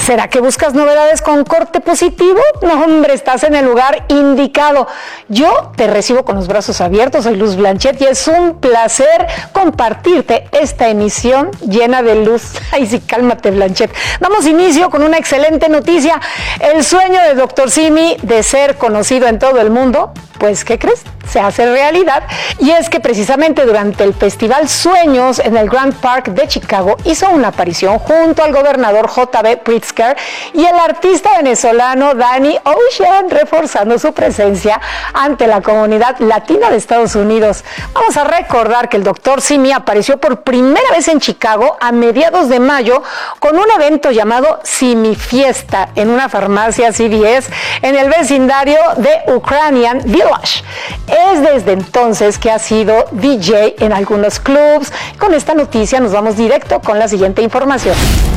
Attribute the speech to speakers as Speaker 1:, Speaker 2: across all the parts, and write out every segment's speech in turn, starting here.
Speaker 1: ¿Será que buscas novedades con corte positivo? No, hombre, estás en el lugar indicado. Yo te recibo con los brazos abiertos, soy Luz Blanchet y es un placer compartirte esta emisión llena de luz. Ay, sí, cálmate, Blanchet. Damos inicio con una excelente noticia. El sueño de Dr. Simi de ser conocido en todo el mundo, pues, ¿qué crees? Se hace realidad. Y es que precisamente durante el Festival Sueños en el Grand Park de Chicago hizo una aparición junto al gobernador J.B. Pritzker y el artista venezolano Danny Ocean, reforzando su presencia ante la comunidad latina de Estados Unidos. Vamos a recordar que el Dr. Simi apareció por primera vez en Chicago a mediados de mayo con un evento llamado Simi Fiesta en una farmacia CVS en el vecindario de Ukrainian Village. Es desde entonces que ha sido DJ en algunos clubs. Con esta noticia nos vamos directo con la siguiente información.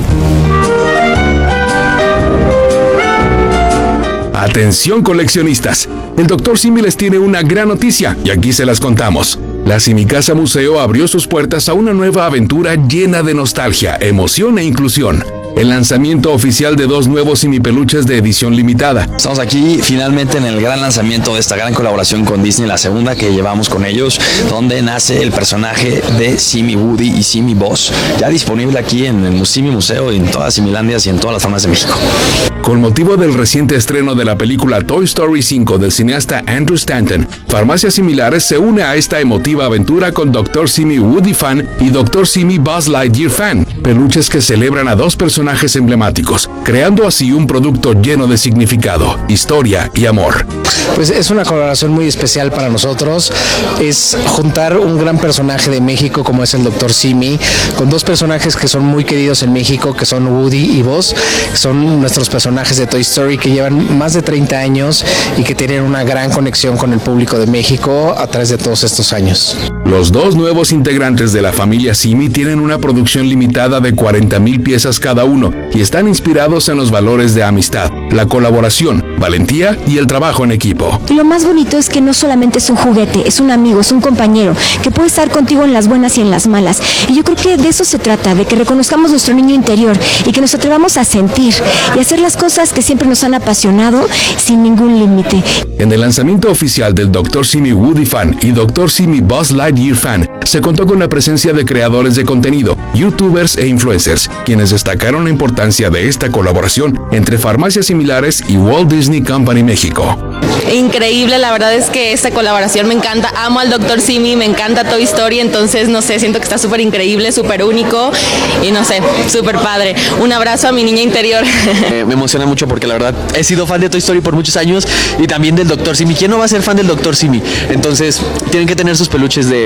Speaker 2: Atención, coleccionistas, el Dr. Simi les tiene una gran noticia y aquí se las contamos. La Simi Casa Museo abrió sus puertas a una nueva aventura llena de nostalgia, emoción e inclusión. El lanzamiento oficial de 2 nuevos Simi peluches de edición limitada.
Speaker 3: Estamos aquí finalmente en el gran lanzamiento de esta gran colaboración con Disney, la segunda que llevamos con ellos, donde nace el personaje de Simi Woody y Simi Buzz, ya disponible aquí en el Simi Museo, en todas Similandias y en todas las farmacias de México.
Speaker 2: Con motivo del reciente estreno de la película Toy Story 5 del cineasta Andrew Stanton, Farmacias Similares se une a esta emotiva aventura con Dr. Simi Woody Fan y Dr. Simi Buzz Lightyear Fan, peluches que celebran a 2 personajes emblemáticos, creando así un producto lleno de significado, historia y amor.
Speaker 4: Pues es una colaboración muy especial para nosotros, es juntar un gran personaje de México como es el Dr. Simi, con 2 personajes que son muy queridos en México, que son Woody y Buzz, son nuestros personajes de Toy Story que llevan más de 30 años y que tienen una gran conexión con el público de México a través de todos estos años.
Speaker 2: Los 2 nuevos integrantes de la familia Simi tienen una producción limitada de 40,000 piezas cada uno y están inspirados en los valores de amistad, la colaboración, valentía y el trabajo en equipo.
Speaker 5: Y lo más bonito es que no solamente es un juguete, es un amigo, es un compañero, que puede estar contigo en las buenas y en las malas. Y yo creo que de eso se trata, de que reconozcamos nuestro niño interior y que nos atrevamos a sentir y hacer las cosas que siempre nos han apasionado sin ningún límite.
Speaker 2: En el lanzamiento oficial del Dr. Simi Woody Fan y Dr. Simi Buzz Lightyear Fan, se contó con la presencia de creadores de contenido, youtubers e influencers, quienes destacaron la importancia de esta colaboración entre Farmacias Similares y Walt Disney Company México.
Speaker 6: Increíble, la verdad es que esta colaboración me encanta, amo al Dr. Simi, me encanta Toy Story, entonces no sé, siento que está súper increíble, súper único y no sé, súper padre. Un abrazo a mi niña interior.
Speaker 7: Me emociona mucho porque la verdad he sido fan de Toy Story por muchos años y también del Dr. Simi. ¿Quién no va a ser fan del Dr. Simi? Entonces tienen que tener sus peluches de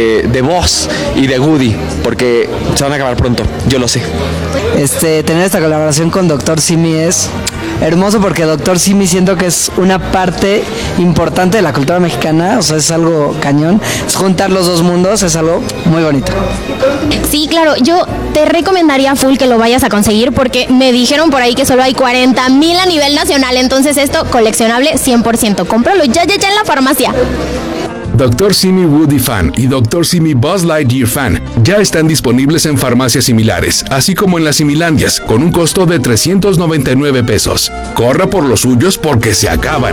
Speaker 7: Buzz y de Woody porque se van a acabar pronto, yo lo sé.
Speaker 8: Tener esta colaboración con Dr. Simi es hermoso porque Dr. Simi siento que es una parte importante de la cultura mexicana, o sea, es algo cañón. Es juntar los 2 mundos, es algo muy bonito.
Speaker 9: Sí, claro, yo te recomendaría full que lo vayas a conseguir porque me dijeron por ahí que solo hay 40,000 a nivel nacional, entonces esto coleccionable 100%. Cómpralo ya en la farmacia.
Speaker 2: Dr. Simi Woody Fan y Dr. Simi Buzz Lightyear Fan ya están disponibles en farmacias similares, así como en las Similandias, con un costo de 399 pesos. Corra por los suyos porque se acaban.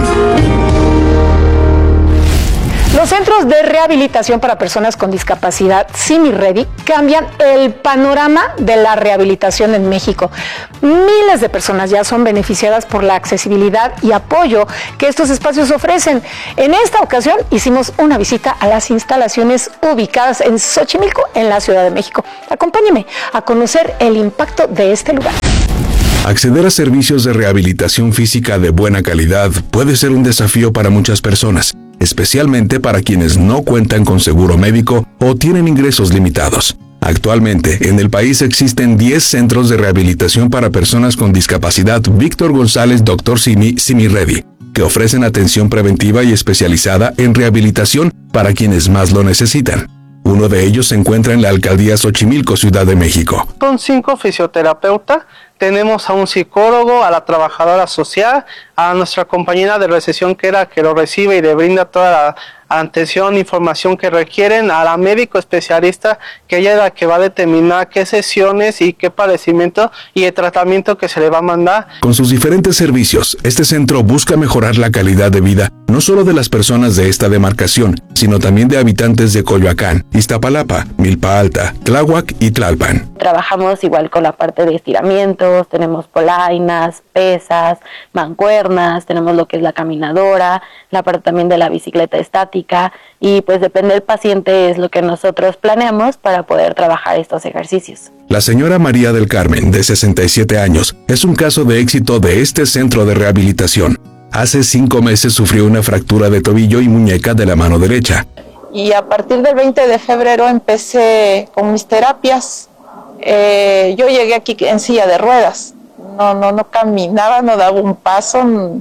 Speaker 1: Los centros de rehabilitación para personas con discapacidad Simi Ready cambian el panorama de la rehabilitación en México. Miles de personas ya son beneficiadas por la accesibilidad y apoyo que estos espacios ofrecen. En esta ocasión hicimos una visita a las instalaciones ubicadas en Xochimilco, en la Ciudad de México. Acompáñeme a conocer el impacto de este lugar.
Speaker 2: Acceder a servicios de rehabilitación física de buena calidad puede ser un desafío para muchas personas, especialmente para quienes no cuentan con seguro médico o tienen ingresos limitados. Actualmente, en el país existen 10 centros de rehabilitación para personas con discapacidad Víctor González Dr. Simi Simi Ready, que ofrecen atención preventiva y especializada en rehabilitación para quienes más lo necesitan. Uno de ellos se encuentra en la alcaldía Xochimilco, Ciudad de México.
Speaker 10: Son 5 fisioterapeutas tenemos a un psicólogo, a la trabajadora social, a nuestra compañera de recepción que lo recibe y le brinda toda la atención, información que requieren, a la médico especialista que ella es la que va a determinar qué sesiones y qué padecimiento y el tratamiento que se le va a mandar.
Speaker 2: Con sus diferentes servicios, este centro busca mejorar la calidad de vida no solo de las personas de esta demarcación, sino también de habitantes de Coyoacán, Iztapalapa, Milpa Alta, Tláhuac y Tlalpan.
Speaker 11: Trabajamos igual con la parte de estiramientos, tenemos polainas, pesas, mancuernas, tenemos lo que es la caminadora, la parte también de la bicicleta estática, y pues depende del paciente es lo que nosotros planeamos para poder trabajar estos ejercicios.
Speaker 2: La señora María del Carmen, de 67 años, es un caso de éxito de este centro de rehabilitación. Hace 5 meses sufrió una fractura de tobillo y muñeca de la mano derecha.
Speaker 12: Y a partir del 20 de febrero empecé con mis terapias. Yo llegué aquí en silla de ruedas. No caminaba, no daba un paso.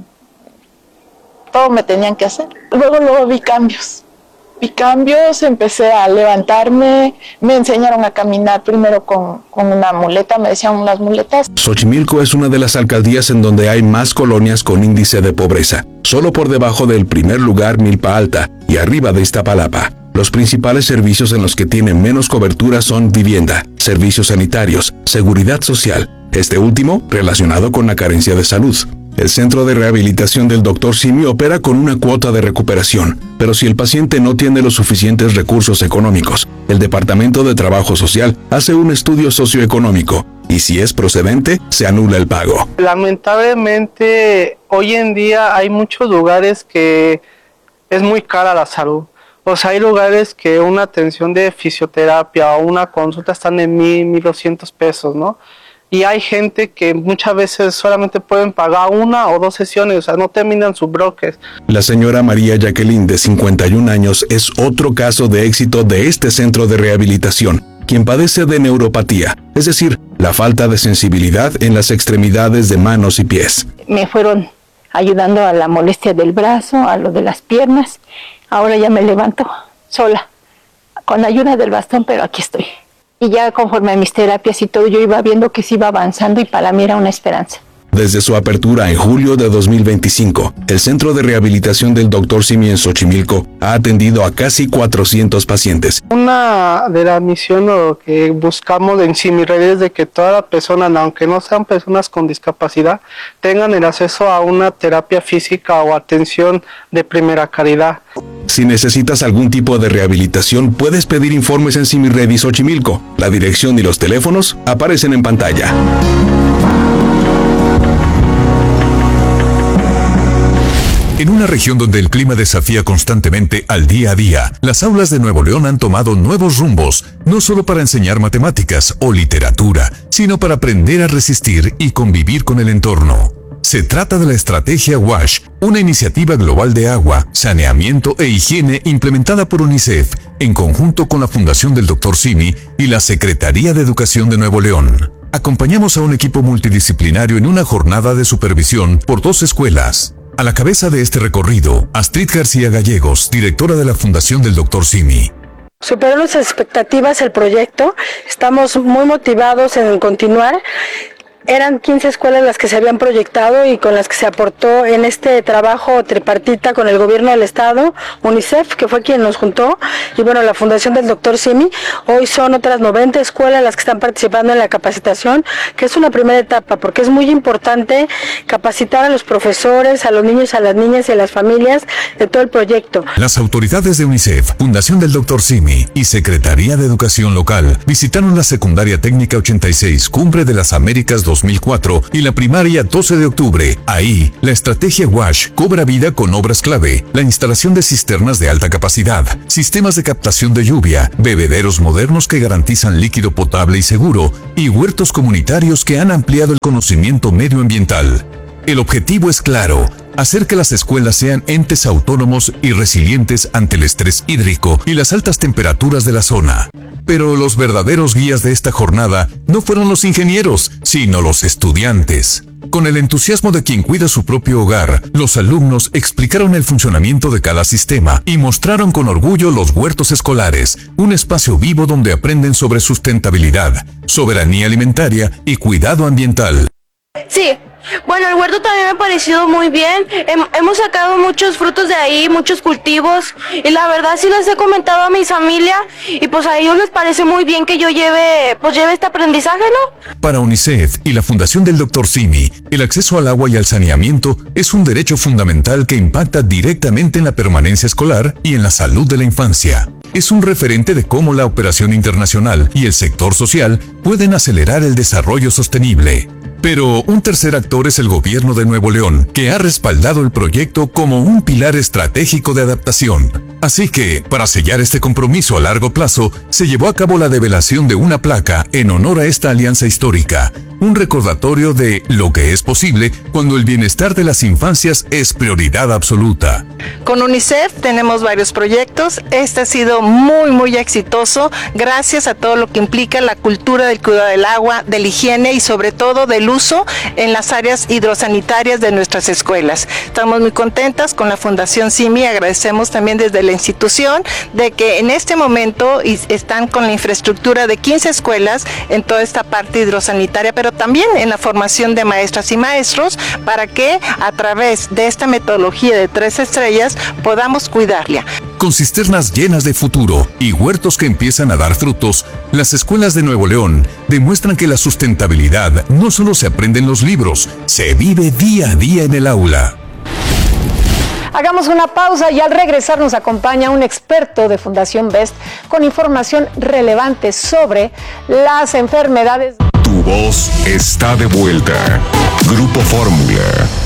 Speaker 12: Todo me tenían que hacer. Luego vi cambios. Empecé a levantarme, me enseñaron a caminar primero con una muleta, me decían unas muletas.
Speaker 2: Xochimilco es una de las alcaldías en donde hay más colonias con índice de pobreza, solo por debajo del primer lugar Milpa Alta y arriba de Iztapalapa. Los principales servicios en los que tienen menos cobertura son vivienda, servicios sanitarios, seguridad social, este último relacionado con la carencia de salud. El centro de rehabilitación del Dr. Simi opera con una cuota de recuperación, pero si el paciente no tiene los suficientes recursos económicos, el Departamento de Trabajo Social hace un estudio socioeconómico y si es procedente, se anula el pago.
Speaker 10: Lamentablemente, hoy en día hay muchos lugares que es muy cara la salud. O sea, hay lugares que una atención de fisioterapia o una consulta están en 1,200 pesos, ¿no? Y hay gente que muchas veces solamente pueden pagar 1 o 2 sesiones, o sea, no terminan sus bloques.
Speaker 2: La señora María Jacqueline, de 51 años, es otro caso de éxito de este centro de rehabilitación, quien padece de neuropatía, es decir, la falta de sensibilidad en las extremidades de manos y pies.
Speaker 13: Me fueron ayudando a la molestia del brazo, a lo de las piernas. Ahora ya me levanto sola, con ayuda del bastón, pero aquí estoy. Y ya conforme a mis terapias y todo, yo iba viendo que se iba avanzando y para mí era una esperanza.
Speaker 2: Desde su apertura en julio de 2025, el Centro de Rehabilitación del Dr. Simi en Xochimilco ha atendido a casi 400 pacientes.
Speaker 10: Una de las misiones que buscamos en Simi Red es de que todas las personas, aunque no sean personas con discapacidad, tengan el acceso a una terapia física o atención de primera calidad.
Speaker 2: Si necesitas algún tipo de rehabilitación, puedes pedir informes en Simi Red y Xochimilco. La dirección y los teléfonos aparecen en pantalla.
Speaker 14: En una región donde el clima desafía constantemente al día a día, las aulas de Nuevo León han tomado nuevos rumbos, no solo para enseñar matemáticas o literatura, sino para aprender a resistir y convivir con el entorno. Se trata de la estrategia WASH, una iniciativa global de agua, saneamiento e higiene implementada por UNICEF, en conjunto con la Fundación del Dr. Simi y la Secretaría de Educación de Nuevo León. Acompañamos a un equipo multidisciplinario en una jornada de supervisión por 2 escuelas. A la cabeza de este recorrido, Astrid García Gallegos, directora de la Fundación del Dr. Simi.
Speaker 15: Superó nuestras expectativas el proyecto, estamos muy motivados en continuar. Eran 15 escuelas las que se habían proyectado y con las que se aportó en este trabajo tripartita con el gobierno del estado, UNICEF, que fue quien nos juntó, y bueno, la Fundación del Dr. Simi. Hoy son otras 90 escuelas las que están participando en la capacitación, que es una primera etapa, porque es muy importante capacitar a los profesores, a los niños, a las niñas y a las familias de todo el proyecto.
Speaker 14: Las autoridades de UNICEF, Fundación del Dr. Simi y Secretaría de Educación Local visitaron la Secundaria Técnica 86, Cumbre de las Américas 2004 y la primaria 12 de octubre. Ahí, la estrategia WASH cobra vida con obras clave, la instalación de cisternas de alta capacidad, sistemas de captación de lluvia, bebederos modernos que garantizan líquido potable y seguro, y huertos comunitarios que han ampliado el conocimiento medioambiental. El objetivo es claro: hacer que las escuelas sean entes autónomos y resilientes ante el estrés hídrico y las altas temperaturas de la zona. Pero los verdaderos guías de esta jornada no fueron los ingenieros, sino los estudiantes. Con el entusiasmo de quien cuida su propio hogar, los alumnos explicaron el funcionamiento de cada sistema y mostraron con orgullo los huertos escolares, un espacio vivo donde aprenden sobre sustentabilidad, soberanía alimentaria y cuidado ambiental.
Speaker 16: Sí, bueno, el huerto también me ha parecido muy bien. Hemos sacado muchos frutos de ahí, muchos cultivos, y la verdad sí les he comentado a mi familia y pues a ellos les parece muy bien que yo lleve este aprendizaje, ¿no?
Speaker 14: Para UNICEF y la Fundación del Dr. Simi, el acceso al agua y al saneamiento es un derecho fundamental que impacta directamente en la permanencia escolar y en la salud de la infancia. Es un referente de cómo la operación internacional y el sector social pueden acelerar el desarrollo sostenible. Pero un tercer actor es el gobierno de Nuevo León, que ha respaldado el proyecto como un pilar estratégico de adaptación. Así que, para sellar este compromiso a largo plazo, se llevó a cabo la develación de una placa en honor a esta alianza histórica, un recordatorio de lo que es posible cuando el bienestar de las infancias es prioridad absoluta.
Speaker 12: Con UNICEF tenemos varios proyectos. Este ha sido muy exitoso gracias a todo lo que implica la cultura del cuidado del agua, de la higiene y sobre todo del uso en las áreas hidrosanitarias de nuestras escuelas. Estamos muy contentas con la Fundación Simi, agradecemos también desde la institución de que en este momento están con la infraestructura de 15 escuelas en toda esta parte hidrosanitaria, pero también en la formación de maestras y maestros para que a través de esta metodología de 3 estrellas podamos cuidarla.
Speaker 14: Con cisternas llenas de futuro y huertos que empiezan a dar frutos, las escuelas de Nuevo León demuestran que la sustentabilidad no solo se aprende en los libros, se vive día a día en el aula.
Speaker 1: Hagamos una pausa y al regresar nos acompaña un experto de Fundación Best con información relevante sobre las enfermedades.
Speaker 2: Tu voz está de vuelta. Grupo Fórmula.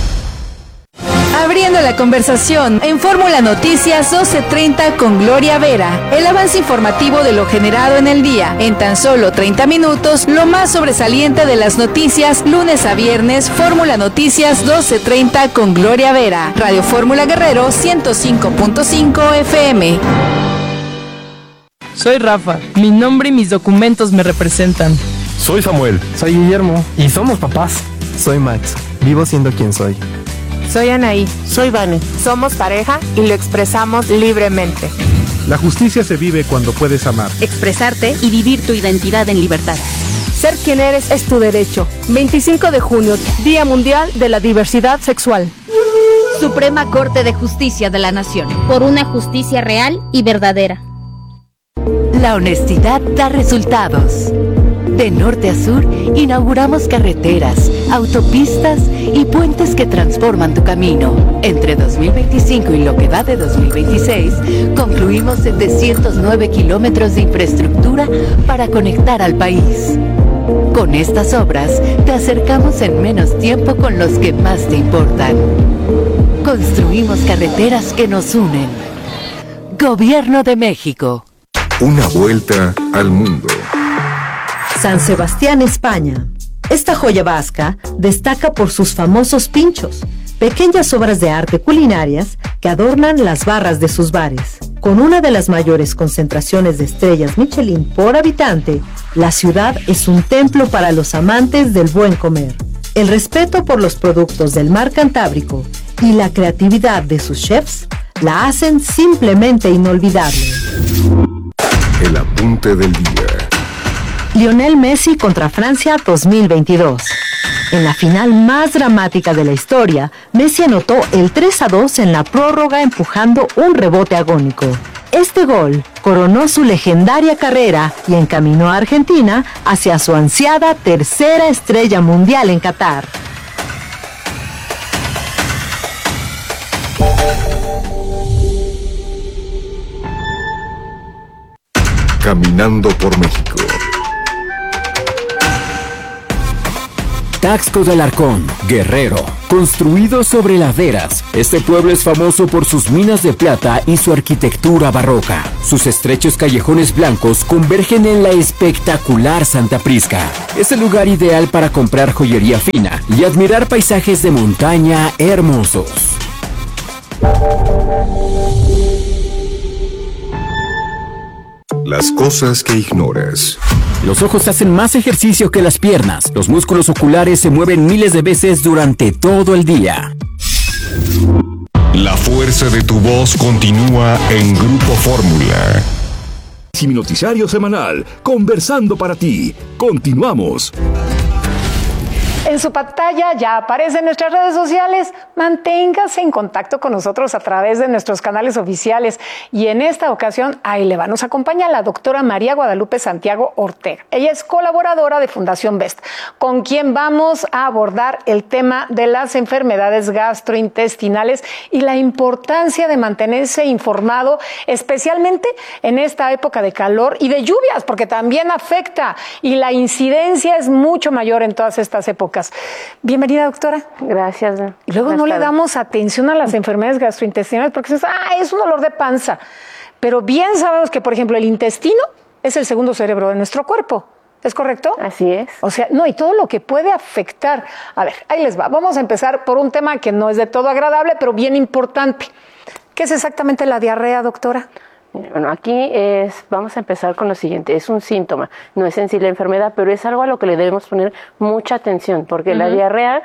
Speaker 17: Abriendo la conversación en Fórmula Noticias 12:30 con Gloria Vera. El avance informativo de lo generado en el día. En tan solo 30 minutos, lo más sobresaliente de las noticias, lunes a viernes, Fórmula Noticias 12:30 con Gloria Vera. Radio Fórmula Guerrero 105.5 FM.
Speaker 18: Soy Rafa. Mi nombre y mis documentos me representan.
Speaker 19: Soy Samuel.
Speaker 20: Soy Guillermo. Y somos papás.
Speaker 19: Soy Max. Vivo siendo quien soy.
Speaker 21: Soy Anaí. Soy Vane. Somos pareja y lo expresamos libremente.
Speaker 22: La justicia se vive cuando puedes amar,
Speaker 23: expresarte y vivir tu identidad en libertad.
Speaker 24: Ser quien eres es tu derecho. 25 de junio, Día Mundial de la Diversidad Sexual.
Speaker 23: Suprema Corte de Justicia de la Nación.
Speaker 9: Por una justicia real y verdadera.
Speaker 25: La honestidad da resultados. De norte a sur, inauguramos carreteras, autopistas y puentes que transforman tu camino. Entre 2025 y lo que va de 2026, concluimos 709 kilómetros de infraestructura para conectar al país. Con estas obras, te acercamos en menos tiempo con los que más te importan. Construimos carreteras que nos unen. Gobierno de México.
Speaker 2: Una vuelta al mundo.
Speaker 26: San Sebastián, España. Esta joya vasca destaca por sus famosos pinchos, pequeñas obras de arte culinarias que adornan las barras de sus bares. Con una de las mayores concentraciones de estrellas Michelin por habitante, la ciudad es un templo para los amantes del buen comer. El respeto por los productos del mar Cantábrico y la creatividad de sus chefs la hacen simplemente inolvidable.
Speaker 2: El apunte del día.
Speaker 26: Lionel Messi contra Francia 2022. En la final más dramática de la historia, Messi anotó el 3-2 en la prórroga empujando un rebote agónico. Este gol coronó su legendaria carrera y encaminó a Argentina hacia su ansiada tercera estrella mundial en Qatar.
Speaker 2: Caminando por México.
Speaker 27: Taxco de Alarcón, Guerrero. Construido sobre laderas, este pueblo es famoso por sus minas de plata y su arquitectura barroca. Sus estrechos callejones blancos convergen en la espectacular Santa Prisca. Es el lugar ideal para comprar joyería fina y admirar paisajes de montaña hermosos.
Speaker 2: Las cosas que ignoras.
Speaker 27: Los ojos hacen más ejercicio que las piernas. Los músculos oculares se mueven miles de veces durante todo el día.
Speaker 14: La fuerza de tu voz continúa en Grupo Fórmula.
Speaker 3: Mi noticiario semanal, conversando para ti. Continuamos.
Speaker 1: En su pantalla ya aparecen nuestras redes sociales. Manténgase en contacto con nosotros a través de nuestros canales oficiales. Y en esta ocasión, ahí le va, nos acompaña la doctora María Guadalupe Santiago Ortega. Ella es colaboradora de Fundación BEST, con quien vamos a abordar el tema de las enfermedades gastrointestinales y la importancia de mantenerse informado, especialmente en esta época de calor y de lluvias, porque también afecta y la incidencia es mucho mayor en todas estas épocas. Bienvenida, doctora.
Speaker 4: Gracias.
Speaker 1: Luego no le damos atención a las enfermedades gastrointestinales porque es un dolor de panza. Pero bien sabemos que, por ejemplo, el intestino es el segundo cerebro de nuestro cuerpo. ¿Es correcto?
Speaker 4: Así es.
Speaker 1: O sea, no, y todo lo que puede afectar. A ver, ahí les va. Vamos a empezar por un tema que no es de todo agradable, pero bien importante. ¿Qué es exactamente la diarrea, doctora?
Speaker 4: Bueno, aquí vamos a empezar con lo siguiente, es un síntoma, no es en sí la enfermedad, pero es algo a lo que le debemos poner mucha atención, porque la diarrea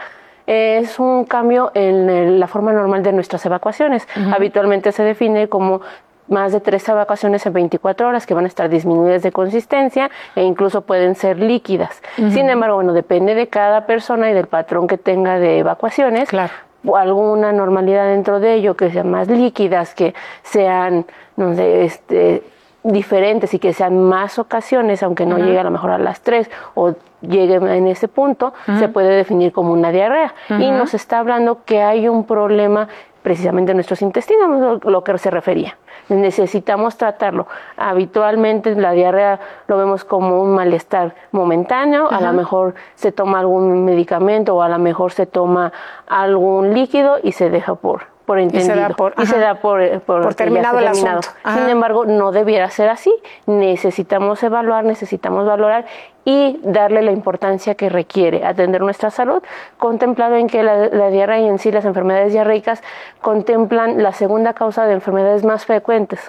Speaker 4: es un cambio en la forma normal de nuestras evacuaciones. Habitualmente se define como más de 3 evacuaciones en 24 horas que van a estar disminuidas de consistencia e incluso pueden ser líquidas. Sin embargo, bueno, depende de cada persona y del patrón que tenga de evacuaciones.
Speaker 1: Claro.
Speaker 4: O alguna normalidad dentro de ello, que sean más líquidas, que sean, no sé, diferentes y que sean más ocasiones, aunque no llegue a lo mejor a las 3 o llegue en ese punto, se puede definir como una diarrea. Y nos está hablando que hay un problema precisamente en nuestros intestinos, lo que se refería. Necesitamos tratarlo. Habitualmente la diarrea lo vemos como un malestar momentáneo, a lo mejor se toma algún medicamento o a lo mejor se toma algún líquido y se deja por entendido. Y se da por
Speaker 1: terminado el asunto.
Speaker 4: Sin embargo, no debiera ser así. Necesitamos evaluar, necesitamos valorar y darle la importancia que requiere atender nuestra salud, contemplado en que la diarrea y en sí las enfermedades diarreicas contemplan la segunda causa de enfermedades más frecuentes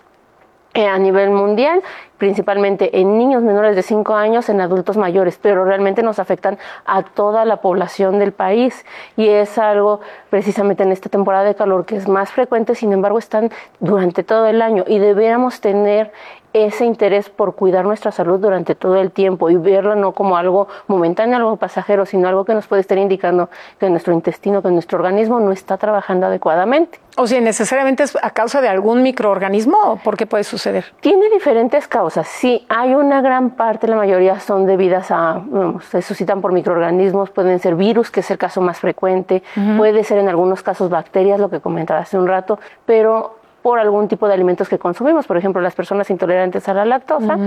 Speaker 4: a nivel mundial, principalmente en niños menores de 5 años, en adultos mayores, pero realmente nos afectan a toda la población del país y es algo precisamente en esta temporada de calor que es más frecuente, sin embargo están durante todo el año y deberíamos tener ese interés por cuidar nuestra salud durante todo el tiempo y verlo no como algo momentáneo, algo pasajero, sino algo que nos puede estar indicando que nuestro intestino, que nuestro organismo no está trabajando adecuadamente.
Speaker 1: O sea, ¿necesariamente es a causa de algún microorganismo o por qué puede suceder?
Speaker 4: Tiene diferentes causas. Sí, hay una gran parte, la mayoría son debidas a, se suscitan por microorganismos, pueden ser virus, que es el caso más frecuente, puede ser en algunos casos bacterias, lo que comentaba hace un rato, pero por algún tipo de alimentos que consumimos. Por ejemplo, las personas intolerantes a la lactosa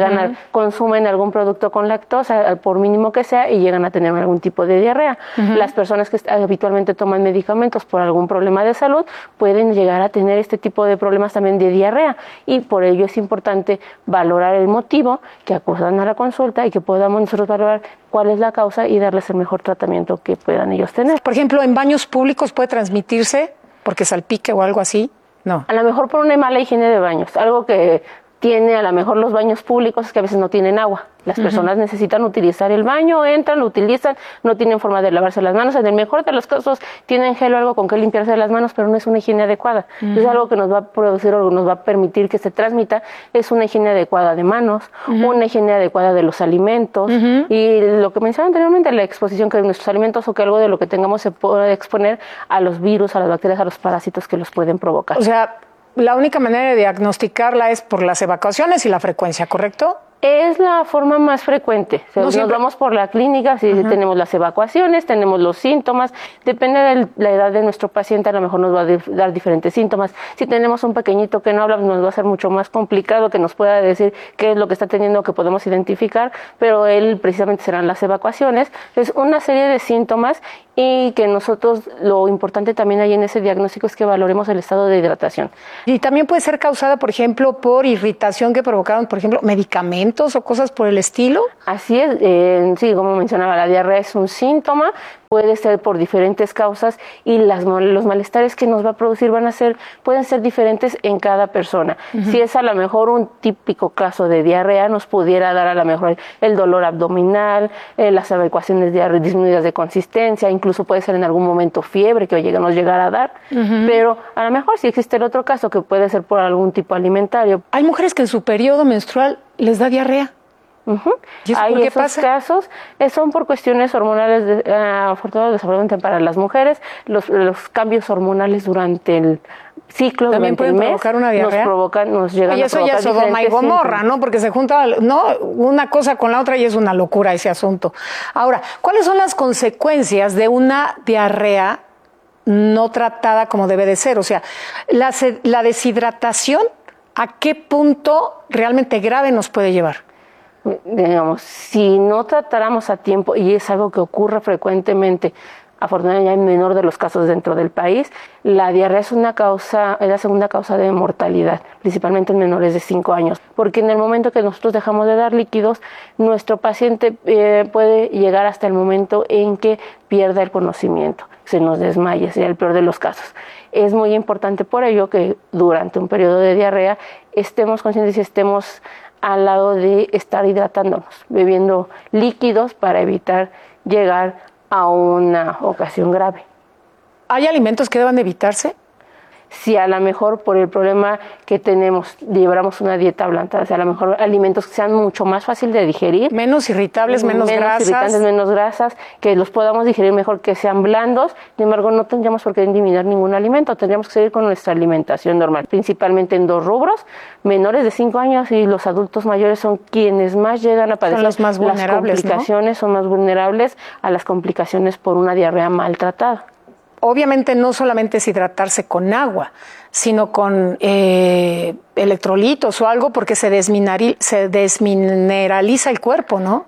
Speaker 4: consumen algún producto con lactosa, por mínimo que sea, y llegan a tener algún tipo de diarrea. Las personas que habitualmente toman medicamentos por algún problema de salud pueden llegar a tener este tipo de problemas también de diarrea y por ello es importante valorar el motivo, que acudan a la consulta y que podamos nosotros valorar cuál es la causa y darles el mejor tratamiento que puedan ellos tener.
Speaker 1: Por ejemplo, ¿en baños públicos puede transmitirse porque salpique o algo así? No.
Speaker 4: A lo mejor por una mala higiene de baños, algo que tiene a lo mejor los baños públicos es que a veces no tienen agua. Las personas necesitan utilizar el baño, entran, lo utilizan, no tienen forma de lavarse las manos. En el mejor de los casos tienen gel o algo con que limpiarse las manos, pero no es una higiene adecuada. Es algo que nos va a producir o nos va a permitir que se transmita. Es una higiene adecuada de manos, una higiene adecuada de los alimentos y lo que mencionaba anteriormente, la exposición que de nuestros alimentos o que algo de lo que tengamos se puede exponer a los virus, a las bacterias, a los parásitos que los pueden provocar.
Speaker 1: O sea, la única manera de diagnosticarla es por las evacuaciones y la frecuencia, ¿correcto?
Speaker 4: Es la forma más frecuente. Nos vamos por la clínica, si tenemos las evacuaciones, tenemos los síntomas, depende de la edad de nuestro paciente, a lo mejor nos va a dar diferentes síntomas. Si tenemos un pequeñito que no habla, nos va a ser mucho más complicado que nos pueda decir qué es lo que está teniendo, que podemos identificar, pero él precisamente serán las evacuaciones. Es una serie de síntomas y que nosotros, lo importante también ahí en ese diagnóstico es que valoremos el estado de hidratación.
Speaker 1: Y también puede ser causada, por ejemplo, por irritación que provocaron, por ejemplo, medicamentos o cosas por el estilo.
Speaker 4: Así es, sí, como mencionaba, la diarrea es un síntoma, puede ser por diferentes causas y los malestares que nos va a producir pueden ser diferentes en cada persona. Si es a lo mejor un típico caso de diarrea, nos pudiera dar a lo mejor el dolor abdominal, las evacuaciones disminuidas de consistencia, incluso puede ser en algún momento fiebre que nos llegara a dar, pero a lo mejor sí existe el otro caso que puede ser por algún tipo alimentario.
Speaker 1: Hay mujeres que en su periodo menstrual les da diarrea.
Speaker 4: ¿Y eso por qué pasa? Casos son por cuestiones hormonales, afortunadamente para las mujeres, los cambios hormonales durante el ciclo,
Speaker 1: también
Speaker 4: durante el mes,
Speaker 1: provocar una diarrea.
Speaker 4: Nos llegan a provocar. Y
Speaker 1: eso ya es Sodoma y Gomorra, ¿no? Porque se junta una cosa con la otra y es una locura ese asunto. Ahora, ¿cuáles son las consecuencias de una diarrea no tratada como debe de ser? O sea, la deshidratación, ¿a qué punto realmente grave nos puede llevar?
Speaker 4: Digamos, si no tratáramos a tiempo, y es algo que ocurre frecuentemente, afortunadamente hay menor de los casos dentro del país, la diarrea es la segunda causa de mortalidad, principalmente en menores de 5 años, porque en el momento que nosotros dejamos de dar líquidos, nuestro paciente puede llegar hasta el momento en que pierda el conocimiento, se nos desmaye, sería el peor de los casos. Es muy importante por ello que durante un periodo de diarrea estemos conscientes y estemos al lado de estar hidratándonos, bebiendo líquidos para evitar llegar a una ocasión grave.
Speaker 1: ¿Hay alimentos que deban de evitarse?
Speaker 4: Si a lo mejor por el problema que tenemos, llevamos una dieta blanda, o sea, a lo mejor alimentos que sean mucho más fácil de digerir.
Speaker 1: Menos irritables, menos grasas.
Speaker 4: Menos grasas, que los podamos digerir mejor, que sean blandos. Sin embargo, no tendríamos por qué eliminar ningún alimento, tendríamos que seguir con nuestra alimentación normal, principalmente en 2 rubros, menores de 5 años y los adultos mayores son quienes más llegan a padecer
Speaker 1: los más vulnerables,
Speaker 4: las complicaciones, ¿no? Son más vulnerables a las complicaciones por una diarrea maltratada.
Speaker 1: Obviamente no solamente es hidratarse con agua, sino con electrolitos o algo porque se desmineraliza el cuerpo, ¿no?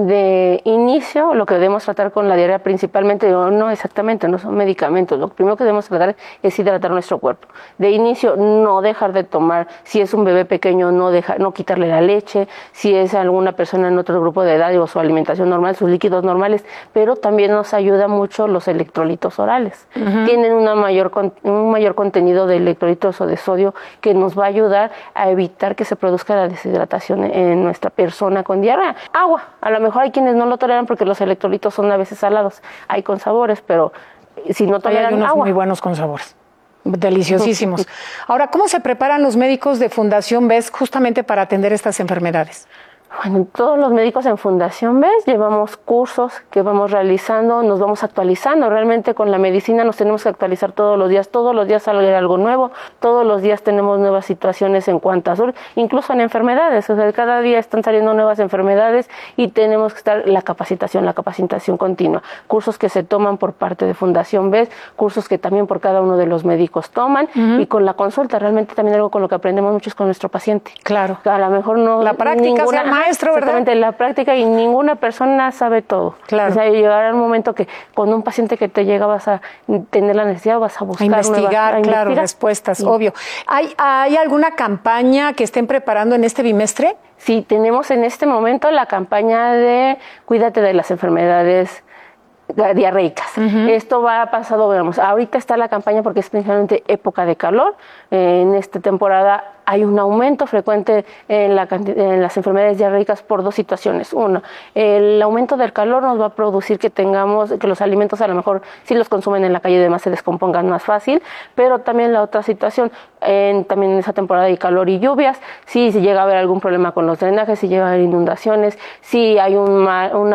Speaker 4: De inicio, lo que debemos tratar con la diarrea principalmente, no exactamente, no son medicamentos, lo primero que debemos tratar es hidratar nuestro cuerpo. De inicio, no dejar de tomar, si es un bebé pequeño, no quitarle la leche, si es alguna persona en otro grupo de edad o su alimentación normal, sus líquidos normales, pero también nos ayuda mucho los electrolitos orales. Tienen un mayor contenido de electrolitos o de sodio que nos va a ayudar a evitar que se produzca la deshidratación en nuestra persona con diarrea. Agua, a lo mejor hay quienes no lo toleran porque los electrolitos son a veces salados, hay con sabores, pero si no toleran
Speaker 1: hay unos
Speaker 4: agua.
Speaker 1: Muy buenos con sabores, deliciosísimos. Ahora, ¿cómo se preparan los médicos de Fundación BES justamente para atender estas enfermedades?
Speaker 4: Bueno, todos los médicos en Fundación BES llevamos cursos que vamos realizando, nos vamos actualizando. Realmente con la medicina nos tenemos que actualizar todos los días sale algo nuevo, todos los días tenemos nuevas situaciones en cuanto a salud, incluso en enfermedades. O sea, cada día están saliendo nuevas enfermedades y tenemos que estar la capacitación continua. Cursos que se toman por parte de Fundación BES, cursos que también por cada uno de los médicos toman y con la consulta. Realmente también algo con lo que aprendemos mucho es con nuestro paciente.
Speaker 1: Claro.
Speaker 4: A lo mejor no.
Speaker 1: La práctica sea maestro, ¿verdad?
Speaker 4: Exactamente, la práctica y ninguna persona sabe todo.
Speaker 1: Claro.
Speaker 4: O sea, llegará un momento que con un paciente que te llega vas a tener la necesidad, vas a buscar
Speaker 1: investigar, claro, respuestas, sí. Obvio. ¿Hay alguna campaña que estén preparando en este bimestre?
Speaker 4: Sí, tenemos en este momento la campaña de Cuídate de las enfermedades diarreicas. Esto va pasado, veamos, ahorita está la campaña porque es principalmente época de calor. En esta temporada hay un aumento frecuente en las enfermedades diarreicas por 2 situaciones. Una, el aumento del calor nos va a producir que los alimentos a lo mejor si los consumen en la calle y demás se descompongan más fácil, pero también la otra situación, también en esa temporada hay calor y lluvias, si llega a haber algún problema con los drenajes, si llega a haber inundaciones, si hay un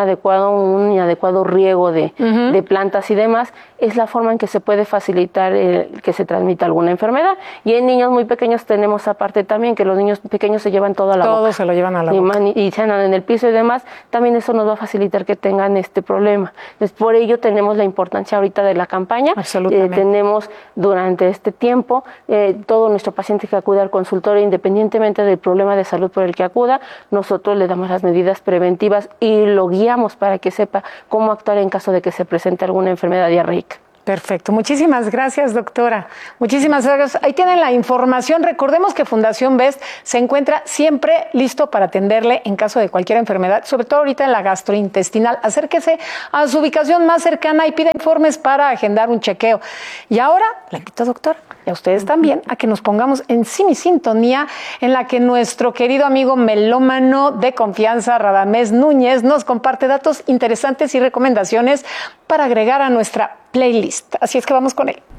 Speaker 4: inadecuado riego de plantas y demás, es la forma en que se puede facilitar que se transmita alguna enfermedad. Y en niños muy pequeños tenemos parte también, que los niños pequeños se llevan toda la boca.
Speaker 1: Todo se lo llevan a la boca.
Speaker 4: Y cenan en el piso y demás, también eso nos va a facilitar que tengan este problema. Entonces, por ello tenemos la importancia ahorita de la campaña.
Speaker 1: Absolutamente.
Speaker 4: Tenemos durante este tiempo todo nuestro paciente que acude al consultorio, independientemente del problema de salud por el que acuda, nosotros le damos las medidas preventivas y lo guiamos para que sepa cómo actuar en caso de que se presente alguna enfermedad diarreica.
Speaker 1: Perfecto. Muchísimas gracias, doctora. Muchísimas gracias. Ahí tienen la información. Recordemos que Fundación Best se encuentra siempre listo para atenderle en caso de cualquier enfermedad, sobre todo ahorita en la gastrointestinal. Acérquese a su ubicación más cercana y pida informes para agendar un chequeo. Y ahora la invito, doctor, y a ustedes también, a que nos pongamos en sintonía en la que nuestro querido amigo melómano de confianza, Radamés Núñez, nos comparte datos interesantes y recomendaciones para agregar a nuestra playlist. Así es que vamos con él.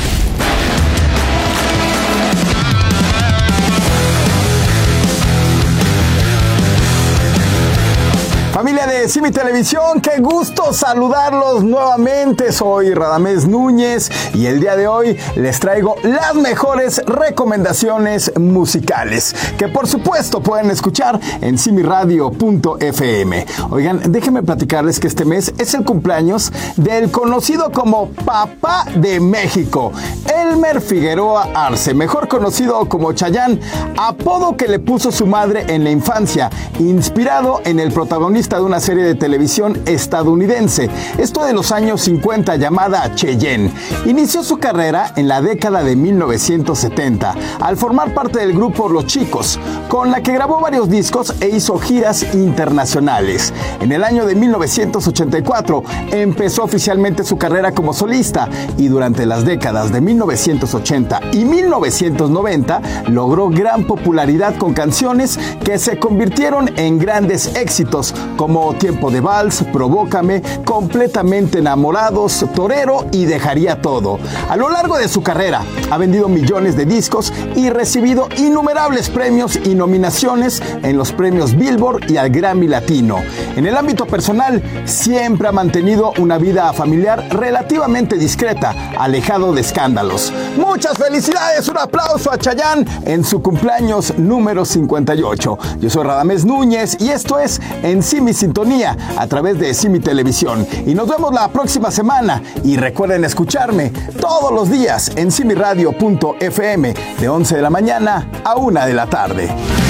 Speaker 5: Familia de Simi Televisión, qué gusto saludarlos nuevamente. Soy Radamés Núñez y el día de hoy les traigo las mejores recomendaciones musicales que por supuesto pueden escuchar en simiradio.fm. Oigan, déjenme platicarles que este mes es el cumpleaños del conocido como Papá de México, Elmer Figueroa Arce, mejor conocido como Chayanne, apodo que le puso su madre en la infancia, inspirado en el protagonista de una serie de televisión estadounidense, esto de los años 50, llamada Cheyenne. Inició su carrera en la década de 1970 al formar parte del grupo Los Chicos, con la que grabó varios discos e hizo giras internacionales. En el año de 1984 empezó oficialmente su carrera como solista y durante las décadas de 1980 y 1990 logró gran popularidad con canciones que se convirtieron en grandes éxitos como Tiempo de Vals, Provócame, Completamente Enamorados, Torero y Dejaría Todo. A lo largo de su carrera ha vendido millones de discos y recibido innumerables premios y nominaciones en los premios Billboard y al Grammy Latino. En el ámbito personal, siempre ha mantenido una vida familiar relativamente discreta, alejado de escándalos. ¡Muchas felicidades! Un aplauso a Chayanne en su cumpleaños número 58. Yo soy Radamés Núñez y esto es En Simi Sintonía a través de Simi Televisión. Y nos vemos la próxima semana. Y recuerden escucharme todos los días en simiradio.fm de 11 de la mañana a 1 de la tarde.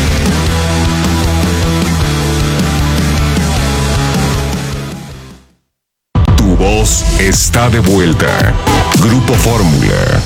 Speaker 14: Tu voz está de vuelta. Grupo Fórmula.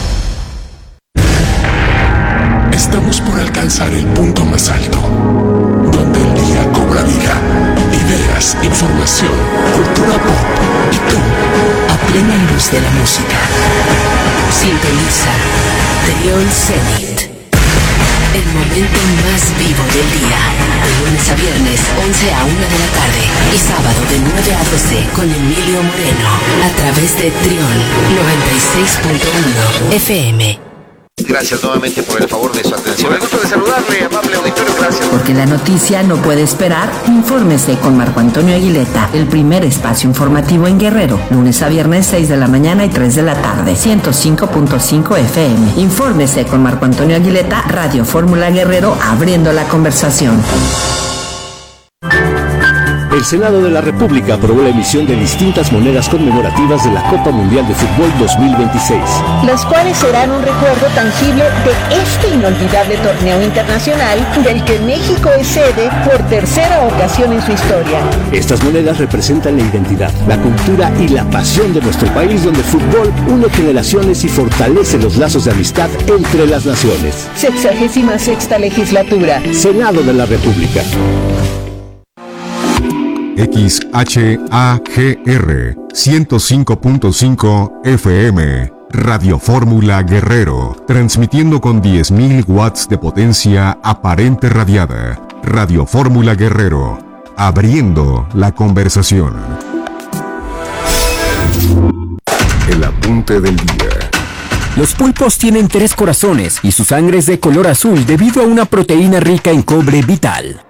Speaker 6: Estamos por alcanzar el punto más alto, donde el día cobra vida, ideas, información, cultura pop y tú, a plena luz de la música.
Speaker 25: Sintoniza Trión Zenit, el momento más vivo del día, de lunes a viernes, 11 a 1 de la tarde y sábado de 9 a 12 con Emilio Moreno, a través de Trión 96.1 FM.
Speaker 7: Gracias nuevamente por el favor de su atención. El gusto de saludarle, amable auditorio, gracias.
Speaker 8: Porque la noticia no puede esperar, infórmese con Marco Antonio Aguileta, el primer espacio informativo en Guerrero, lunes a viernes 6 de la mañana y 3 de la tarde, 105.5 FM. Infórmese con Marco Antonio Aguileta, Radio Fórmula Guerrero, abriendo la conversación.
Speaker 10: El Senado de la República aprobó la emisión de distintas monedas conmemorativas de la Copa Mundial de Fútbol 2026.
Speaker 11: Las cuales serán un recuerdo tangible de este inolvidable torneo internacional del que México es sede por tercera ocasión en su historia.
Speaker 10: Estas monedas representan la identidad, la cultura y la pasión de nuestro país, donde el fútbol une generaciones y fortalece los lazos de amistad entre las naciones.
Speaker 11: 66ª legislatura.
Speaker 10: Senado de la República.
Speaker 13: XHAGR 105.5 FM Radio Fórmula Guerrero, transmitiendo con 10.000 watts de potencia aparente radiada. Radio Fórmula Guerrero, abriendo la conversación.
Speaker 14: El apunte del día.
Speaker 27: Los pulpos tienen 3 corazones y su sangre es de color azul debido a una proteína rica en cobre vital.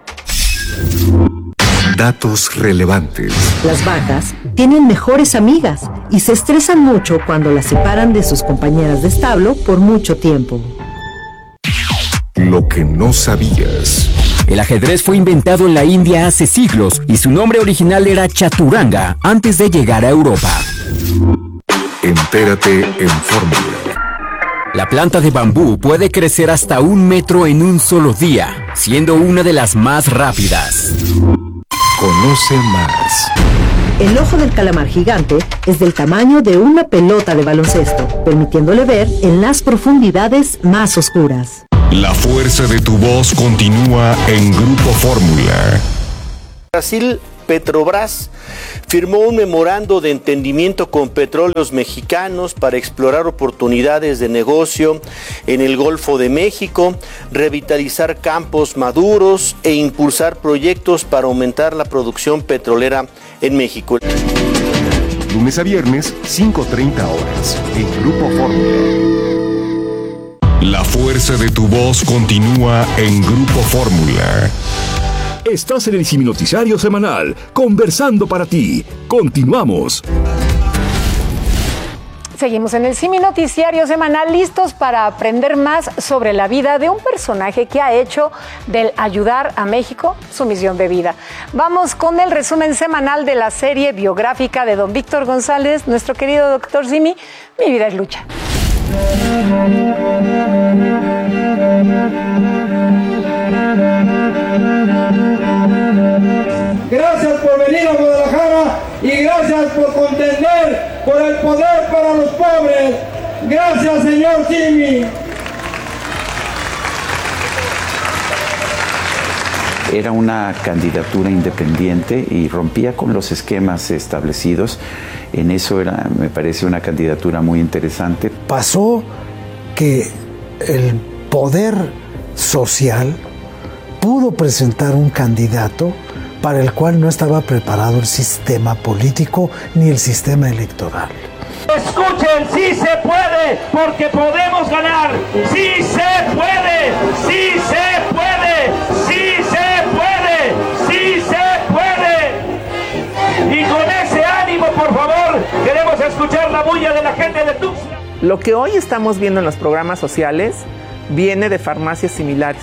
Speaker 14: Datos relevantes.
Speaker 26: Las vacas tienen mejores amigas y se estresan mucho cuando las separan de sus compañeras de establo por mucho tiempo.
Speaker 13: Lo que no sabías.
Speaker 27: El ajedrez fue inventado en la India hace siglos y su nombre original era chaturanga antes de llegar a Europa.
Speaker 13: Entérate en Fórmula.
Speaker 27: La planta de bambú puede crecer hasta 1 metro en un solo día, siendo una de las más rápidas.
Speaker 13: Conoce más.
Speaker 26: El ojo del calamar gigante es del tamaño de una pelota de baloncesto, permitiéndole ver en las profundidades más oscuras.
Speaker 13: La fuerza de tu voz continúa en Grupo Fórmula.
Speaker 12: Brasil, Petrobras firmó un memorando de entendimiento con Petróleos Mexicanos para explorar oportunidades de negocio en el Golfo de México, revitalizar campos maduros e impulsar proyectos para aumentar la producción petrolera en México.
Speaker 13: Lunes a viernes, 5:30 horas, en Grupo Fórmula. La fuerza de tu voz continúa en Grupo Fórmula.
Speaker 3: Estás en el Siminoticiario Semanal, conversando para ti. Continuamos.
Speaker 1: Seguimos en el Siminoticiario Semanal, listos para aprender más sobre la vida de un personaje que ha hecho del ayudar a México su misión de vida. Vamos con el resumen semanal de la serie biográfica de don Víctor González, nuestro querido doctor Simi, Mi vida es lucha.
Speaker 15: Gracias por venir a Guadalajara y gracias por contender por el poder para los pobres. Gracias, señor Simi.
Speaker 16: Era una candidatura independiente y rompía con los esquemas establecidos. En eso me parece una candidatura muy interesante.
Speaker 17: Pasó que el poder social pudo presentar un candidato para el cual no estaba preparado el sistema político ni el sistema electoral.
Speaker 15: Escuchen, sí se puede, porque podemos ganar. Sí se puede, sí se puede, sí se puede, sí se puede. Y con ese ánimo, por favor, queremos escuchar la bulla de la gente de Tuxtla.
Speaker 21: Lo que hoy estamos viendo en los programas sociales viene de farmacias similares.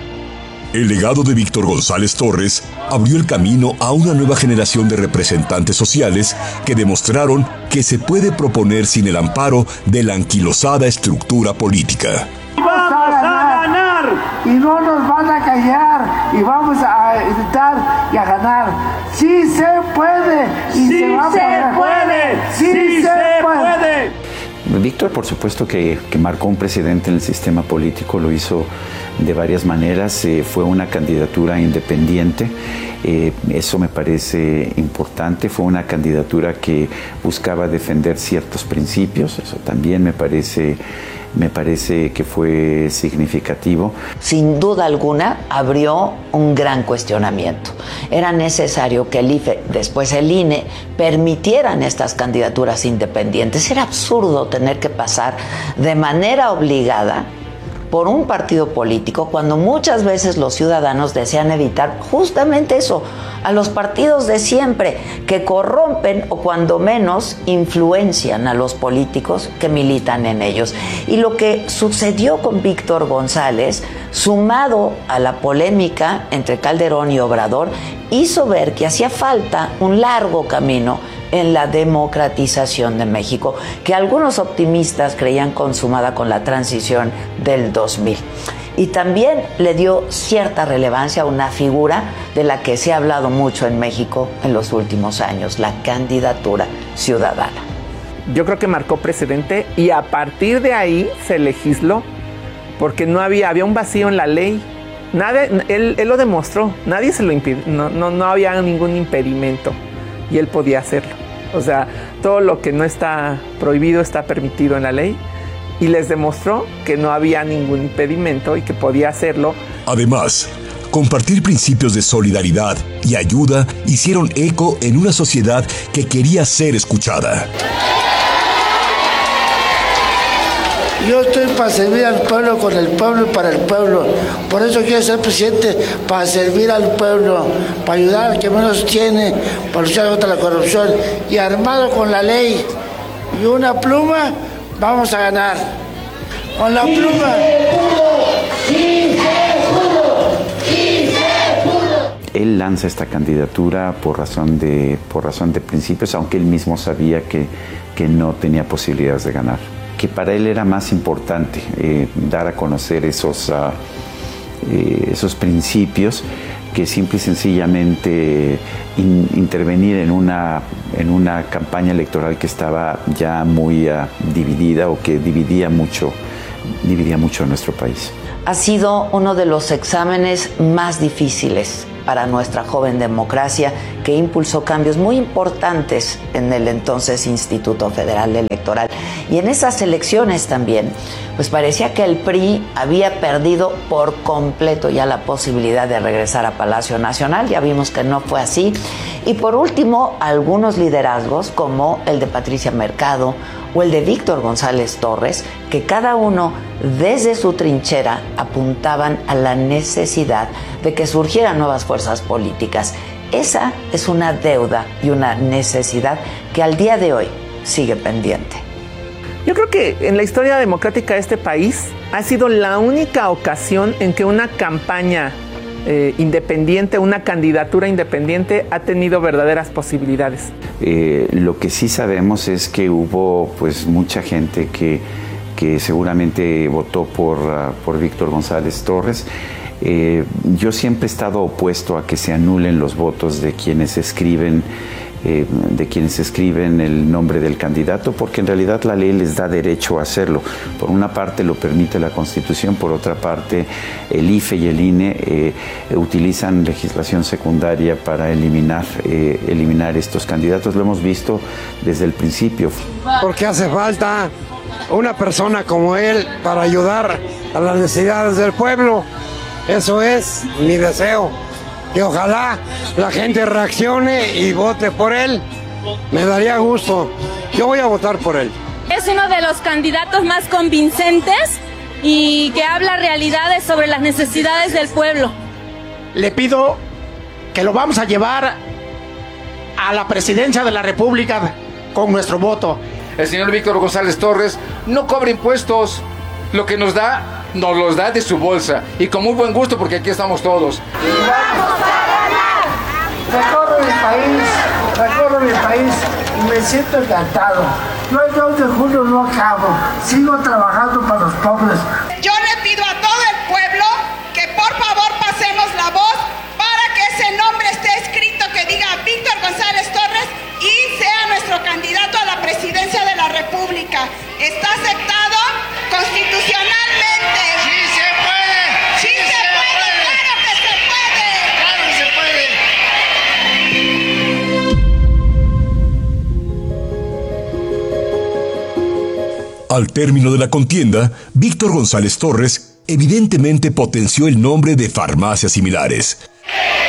Speaker 3: El legado de Víctor González Torres abrió el camino a una nueva generación de representantes sociales que demostraron que se puede proponer sin el amparo de la anquilosada estructura política.
Speaker 15: ¡Vamos a ganar! Y no nos van a callar y vamos a intentar y a ganar. ¡Sí se puede! Y ¡sí se puede! ¡Sí se puede!
Speaker 16: Víctor, por supuesto que marcó un precedente en el sistema político, lo hizo de varias maneras, fue una candidatura independiente, eso me parece importante, fue una candidatura que buscaba defender ciertos principios, eso también me parece que fue significativo.
Speaker 18: Sin duda alguna abrió un gran cuestionamiento. Era necesario que el IFE, después el INE, permitieran estas candidaturas independientes. Era absurdo tener que pasar de manera obligada por un partido político cuando muchas veces los ciudadanos desean evitar justamente eso, a los partidos de siempre que corrompen o cuando menos influencian a los políticos que militan en ellos. Y lo que sucedió con Víctor González, sumado a la polémica entre Calderón y Obrador, hizo ver que hacía falta un largo camino en la democratización de México, que algunos optimistas creían consumada con la transición del 2000. Y también le dio cierta relevancia a una figura de la que se ha hablado mucho en México en los últimos años, la candidatura ciudadana.
Speaker 21: Yo creo que marcó precedente y a partir de ahí se legisló, porque no había un vacío en la ley. Él lo demostró, nadie se lo impidió, no había ningún impedimento. Y él podía hacerlo. O sea, todo lo que no está prohibido está permitido en la ley. Y les demostró que no había ningún impedimento y que podía hacerlo.
Speaker 3: Además, compartir principios de solidaridad y ayuda hicieron eco en una sociedad que quería ser escuchada.
Speaker 15: Yo estoy para servir al pueblo, con el pueblo y para el pueblo. Por eso quiero ser presidente, para servir al pueblo, para ayudar al que menos tiene, para luchar contra la corrupción. Y armado con la ley y una pluma, vamos a ganar. Con la pluma.
Speaker 16: Él lanza esta candidatura por razón de principios, aunque él mismo sabía que no tenía posibilidades de ganar. Que para él era más importante dar a conocer esos principios que simple y sencillamente intervenir en una campaña electoral que estaba ya muy dividida o que dividía mucho a nuestro país.
Speaker 18: Ha sido uno de los exámenes más difíciles para nuestra joven democracia, que impulsó cambios muy importantes en el entonces Instituto Federal Electoral. Y en esas elecciones también, pues parecía que el PRI había perdido por completo ya la posibilidad de regresar a Palacio Nacional. Ya vimos que no fue así. Y por último, algunos liderazgos como el de Patricia Mercado o el de Víctor González Torres, que cada uno desde su trinchera apuntaban a la necesidad de que surgieran nuevas fuerzas políticas. Esa es una deuda y una necesidad que al día de hoy sigue pendiente.
Speaker 21: Yo creo que en la historia democrática de este país ha sido la única ocasión en que una campaña independiente, una candidatura independiente ha tenido verdaderas posibilidades.
Speaker 16: Lo que sí sabemos es que hubo pues mucha gente que seguramente votó por Víctor González Torres. Yo siempre he estado opuesto a que se anulen los votos de quienes escriben el nombre del candidato, porque en realidad la ley les da derecho a hacerlo. Por una parte lo permite la Constitución, por otra parte el IFE y el INE utilizan legislación secundaria para eliminar estos candidatos. Lo hemos visto desde el principio.
Speaker 2: Porque hace falta una persona como él para ayudar a las necesidades del pueblo. Eso es mi deseo. Y ojalá la gente reaccione y vote por él. Me daría gusto. Yo voy a votar por él.
Speaker 9: Es uno de los candidatos más convincentes y que habla realidades sobre las necesidades del pueblo.
Speaker 19: Le pido que lo vamos a llevar a la presidencia de la República con nuestro voto.
Speaker 20: El señor Víctor González Torres no cobra impuestos. Lo que nos los da de su bolsa. Y con muy buen gusto, porque aquí estamos todos.
Speaker 19: ¡Vamos a ganar! Recorro mi país y me siento encantado. Yo el 2 de julio no acabo. Sigo trabajando para los pobres.
Speaker 22: Yo le pido a todo el pueblo que por favor pasemos la voz para que ese nombre esté escrito, que diga Víctor González Torres y sea nuestro candidato a la presidencia de la República. Está aceptado constitucionalmente.
Speaker 23: ¡Sí se puede!
Speaker 22: ¡Sí se puede! ¡Claro que se puede!
Speaker 23: ¡Claro que se
Speaker 3: puede! Al término de la contienda, Víctor González Torres evidentemente potenció el nombre de farmacias similares.